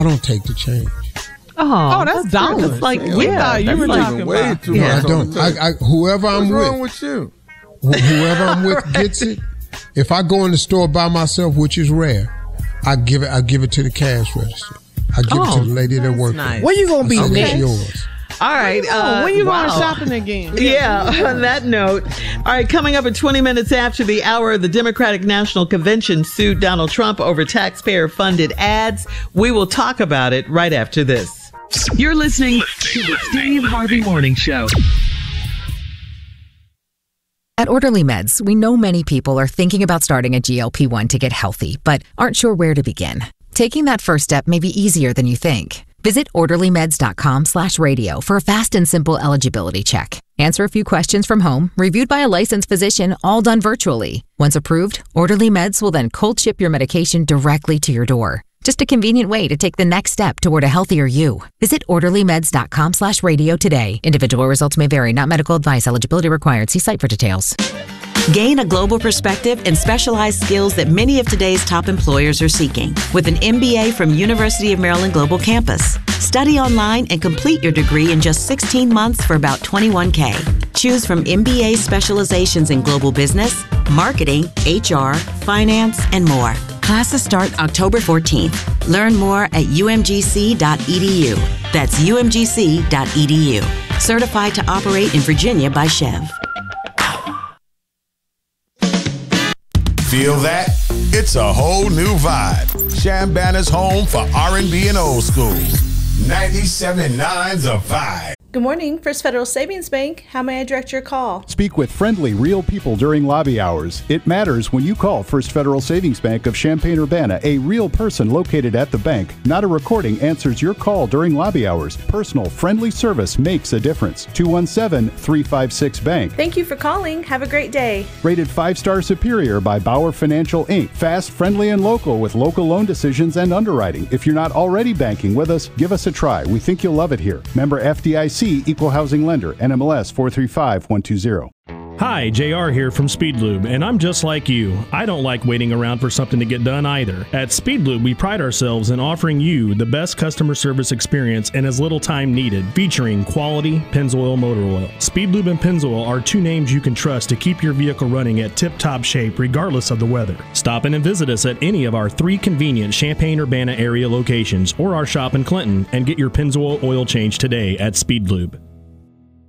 I don't take the change. Oh, that's dollars. That's like, we thought you were talking way about. too No, much. I don't. Whoever I'm What's with. wrong with you? Whoever I'm with gets it. If I go in the store by myself, which is rare, I give it to the cash register. I give it to the lady that works. nice. Where you gonna be It's next? yours. All right. when you wow. going shopping again? Yeah, on that note. All right, coming up at 20 minutes after the hour, the Democratic National Convention sued Donald Trump over taxpayer-funded ads. We will talk about it right after this. You're listening to the Steve Harvey Morning Show. At Orderly Meds, we know many people are thinking about starting a GLP-1 to get healthy, but aren't sure where to begin. Taking that first step may be easier than you think. Visit orderlymeds.com/radio for a fast and simple eligibility check. Answer a few questions from home, reviewed by a licensed physician, all done virtually. Once approved, Orderly Meds will then cold ship your medication directly to your door. Just a convenient way to take the next step toward a healthier you. Visit orderlymeds.com/radio today. Individual results may vary, not medical advice. Eligibility required. See site for details. Gain a global perspective and specialized skills that many of today's top employers are seeking with an MBA from University of Maryland Global Campus. Study online and complete your degree in just 16 months for about $21K. Choose from MBA specializations in global business, marketing, HR, finance, and more. Classes start October 14th. Learn more at umgc.edu. That's umgc.edu. Certified to operate in Virginia by Chev. Feel that? It's a whole new vibe. Chambana's home for R&B and old school. 97.9 The Vibe. Good morning, First Federal Savings Bank. How may I direct your call? Speak with friendly, real people during lobby hours. It matters when you call First Federal Savings Bank of Champaign-Urbana. A real person located at the bank, not a recording, answers your call during lobby hours. Personal, friendly service makes a difference. 217-356-BANK. Thank you for calling. Have a great day. Rated 5-star superior by Bauer Financial, Inc. Fast, friendly, and local with local loan decisions and underwriting. If you're not already banking with us, give us a try. We think you'll love it here. Member FDIC, Equal Housing Lender, NMLS 435120. Hi, JR here from Speedlube, and I'm just like you. I don't like waiting around for something to get done either. At Speedlube, we pride ourselves in offering you the best customer service experience in as little time needed, featuring quality Pennzoil motor oil. Speedlube and Pennzoil are two names you can trust to keep your vehicle running at tip-top shape regardless of the weather. Stop in and visit us at any of our 3 convenient Champaign-Urbana area locations or our shop in Clinton and get your Pennzoil oil change today at Speedlube.